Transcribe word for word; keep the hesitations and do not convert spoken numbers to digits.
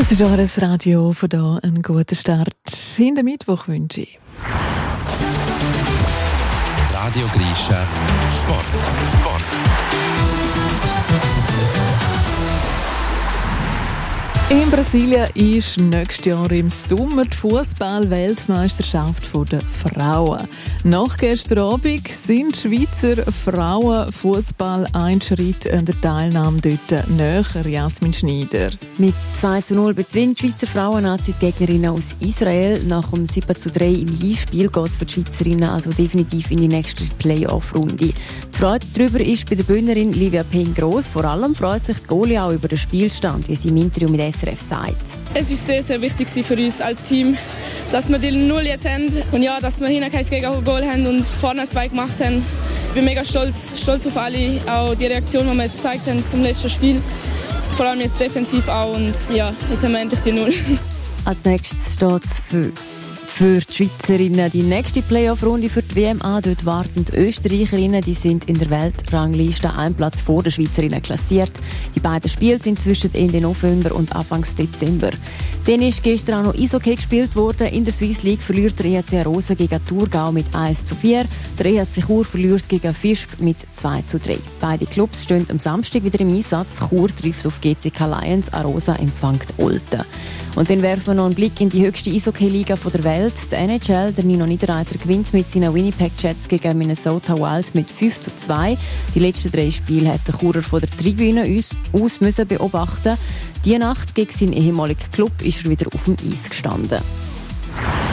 Das ist auch das Radio, von da einen guten Start in den Mittwoch wünsche ich. Radio Grischa Sport. Sport. In Brasilien ist nächstes Jahr im Sommer die Fußball-Weltmeisterschaft der Frauen. Nach gestern Abend sind Schweizer Frauenfußball einen Schritt an der Teilnahme dort näher. Jasmin Schneider. Mit zwei zu null bezwingt die Schweizer Frauen-Nazi die Gegnerinnen aus Israel. Nach dem sieben zu drei im Hinspiel geht es für die Schweizerinnen also definitiv in die nächste Playoff-Runde. Die Freude darüber ist bei der Bühnerin Livia Payne gross. Vor allem freut sich die Goalie auch über den Spielstand, wie sie im Interview mit S R F sagt. Es war sehr, sehr wichtig für uns als Team, dass wir die Null jetzt haben und ja, dass wir hinten kein Gegengoal haben und vorne zwei gemacht haben. Ich bin mega stolz, stolz auf alle, auch die Reaktion, die wir jetzt gezeigt haben zum letzten Spiel. Vor allem jetzt defensiv auch und ja, jetzt haben wir endlich die Null. Als nächstes steht es für Für die Schweizerinnen die nächste Playoff-Runde für die W M A. Dort warten die Österreicherinnen, die sind in der Weltrangliste einen Platz vor den Schweizerinnen klassiert. Die beiden Spiele sind zwischen Ende November und Anfang Dezember. Dann ist gestern auch noch Eishockey gespielt worden. In der Swiss League verliert der E H C Arosa gegen Thurgau mit eins zu vier. Der E H C Chur verliert gegen Fischb mit zwei zu drei. Beide Clubs stehen am Samstag wieder im Einsatz. Chur trifft auf G C K Lions, Arosa empfängt Olten. Und dann werfen wir noch einen Blick in die höchste Eishockey-Liga der Welt. Der N H L, der Nino Niederreiter, gewinnt mit seinen Winnipeg Jets gegen Minnesota Wild mit fünf zu zwei. Die letzten drei Spiele hat der Churer von der Tribüne uns aus müssen beobachten. Die Nacht gegen seinen ehemaligen Club ist er wieder auf dem Eis gestanden.